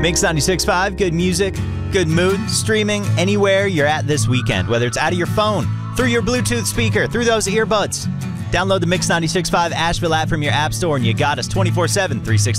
Mix 96.5, good music, good mood, streaming anywhere you're at this weekend, whether it's out of your phone, through your Bluetooth speaker, through those earbuds. Download the Mix 96.5 Asheville app from your app store and you got us 24/7, 365.